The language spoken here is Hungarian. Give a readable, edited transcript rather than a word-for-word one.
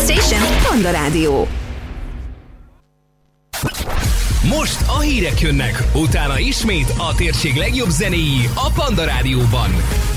station, Panda Rádió. Most a hírek jönnek, utána ismét a térség legjobb zenéi a Panda Rádióban.